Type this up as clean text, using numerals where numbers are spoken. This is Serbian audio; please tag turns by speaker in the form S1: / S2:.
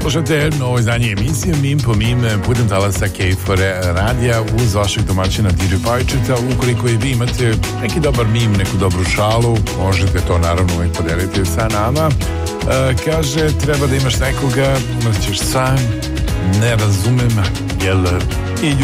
S1: Slušate novo izdanje emisije Mim po Mim putem talasa Kejfore radija uz vašeg domaćina DJ Pajčeta. Ukoliko i vi imate neki dobar mim, neku dobru šalu, možete to naravno uvijek podeliti sa nama. Kaže, treba da imaš nekoga, imat ćeš sam, ne razumem, jel